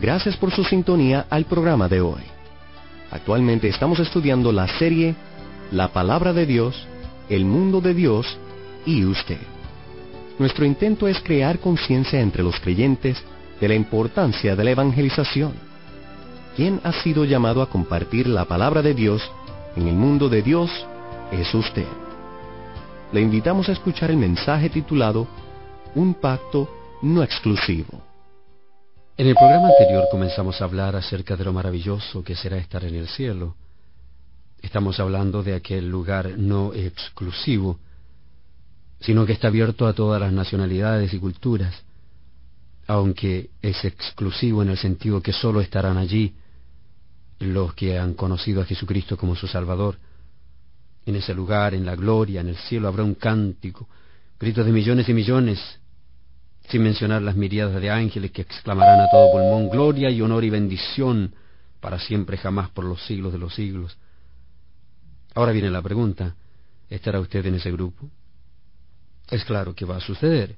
Gracias por su sintonía al programa de hoy. Actualmente estamos estudiando la serie La Palabra de Dios, el Mundo de Dios y Usted. Nuestro intento es crear conciencia entre los creyentes de la importancia de la evangelización. Quien ha sido llamado a compartir la Palabra de Dios en el mundo de Dios es usted. Le invitamos a escuchar el mensaje titulado Un pacto no exclusivo. En el programa anterior comenzamos a hablar acerca de lo maravilloso que será estar en el cielo. Estamos hablando de aquel lugar no exclusivo, sino que está abierto a todas las nacionalidades y culturas, aunque es exclusivo en el sentido que solo estarán allí los que han conocido a Jesucristo como su Salvador. En ese lugar, en la gloria, en el cielo, habrá un cántico, gritos de millones y millones, sin mencionar las miríadas de ángeles que exclamarán a todo pulmón: gloria y honor y bendición para siempre, jamás, por los siglos de los siglos. Ahora viene la pregunta: ¿estará usted en ese grupo? Es claro que va a suceder.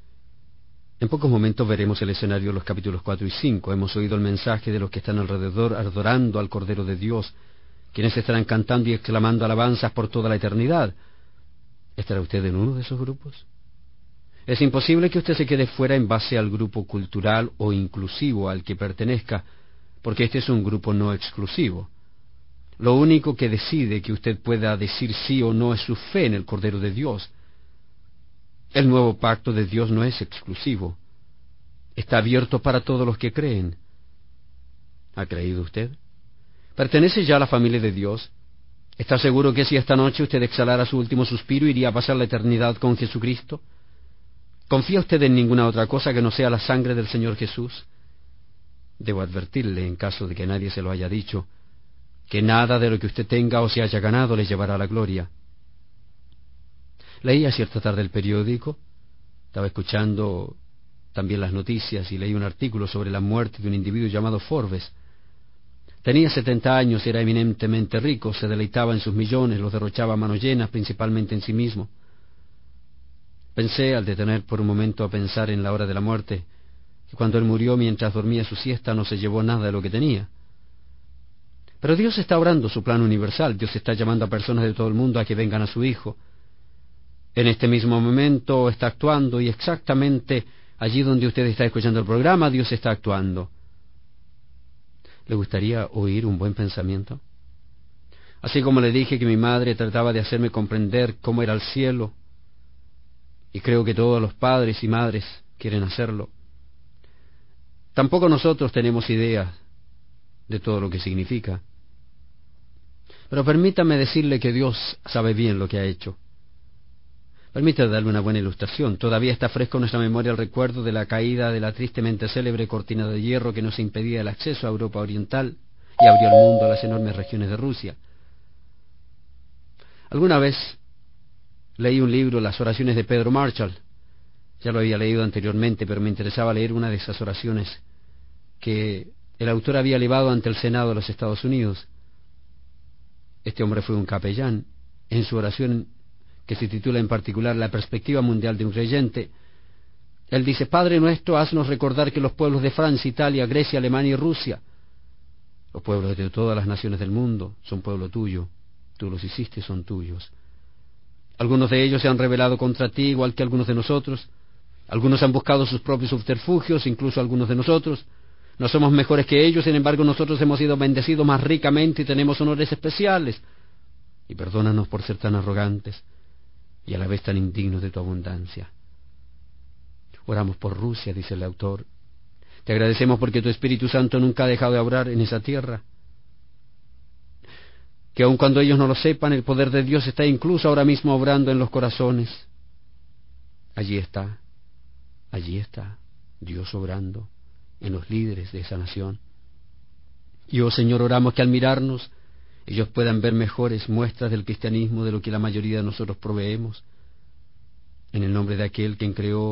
En pocos momentos veremos el escenario de los capítulos 4 y 5. Hemos oído el mensaje de los que están alrededor adorando al Cordero de Dios, quienes estarán cantando y exclamando alabanzas por toda la eternidad. ¿Estará usted en uno de esos grupos? Es imposible que usted se quede fuera en base al grupo cultural o inclusivo al que pertenezca, porque este es un grupo no exclusivo. Lo único que decide que usted pueda decir sí o no es su fe en el Cordero de Dios. El nuevo pacto de Dios no es exclusivo. Está abierto para todos los que creen. ¿Ha creído usted? ¿Pertenece ya a la familia de Dios? ¿Está seguro que si esta noche usted exhalara su último suspiro, iría a pasar la eternidad con Jesucristo? ¿Confía usted en ninguna otra cosa que no sea la sangre del Señor Jesús? Debo advertirle, en caso de que nadie se lo haya dicho, que nada de lo que usted tenga o se haya ganado le llevará a la gloria. Leía cierta tarde el periódico, estaba escuchando también las noticias y leí un artículo sobre la muerte de un individuo llamado Forbes. Tenía 70 años, era eminentemente rico, se deleitaba en sus millones, los derrochaba a manos llenas, principalmente en sí mismo. Pensé, al detener por un momento a pensar en la hora de la muerte, que cuando él murió mientras dormía su siesta no se llevó nada de lo que tenía. Pero Dios está obrando su plan universal. Dios está llamando a personas de todo el mundo a que vengan a su Hijo. En este mismo momento está actuando, y exactamente allí donde usted está escuchando el programa, Dios está actuando. ¿Le gustaría oír un buen pensamiento? Así como le dije que mi madre trataba de hacerme comprender cómo era el cielo, y creo que todos los padres y madres quieren hacerlo, tampoco nosotros tenemos idea de todo lo que significa. Pero permítame decirle que Dios sabe bien lo que ha hecho. Permítame darle una buena ilustración. Todavía está fresco en nuestra memoria el recuerdo de la caída de la tristemente célebre cortina de hierro que nos impedía el acceso a Europa Oriental y abrió al mundo a las enormes regiones de Rusia. Alguna vez leí un libro, Las oraciones de Pedro Marshall. Ya lo había leído anteriormente, pero me interesaba leer una de esas oraciones que el autor había elevado ante el Senado de los Estados Unidos. Este hombre fue un capellán. En su oración, que se titula en particular La perspectiva mundial de un creyente, él dice: Padre nuestro, haznos recordar que los pueblos de Francia, Italia, Grecia, Alemania y Rusia, los pueblos de todas las naciones del mundo, son pueblo tuyo. Tú los hiciste, son tuyos. Algunos de ellos se han rebelado contra ti, igual que algunos de nosotros. Algunos han buscado sus propios subterfugios, incluso algunos de nosotros. No somos mejores que ellos, sin embargo nosotros hemos sido bendecidos más ricamente y tenemos honores especiales. Y perdónanos por ser tan arrogantes y a la vez tan indignos de tu abundancia. Oramos por Rusia, dice el autor. Te agradecemos porque tu Espíritu Santo nunca ha dejado de obrar en esa tierra. Que aun cuando ellos no lo sepan, el poder de Dios está incluso ahora mismo obrando en los corazones. Allí está Dios obrando en los líderes de esa nación. Y oh Señor, oramos que al mirarnos ellos puedan ver mejores muestras del cristianismo de lo que la mayoría de nosotros proveemos. En el nombre de aquel quien creó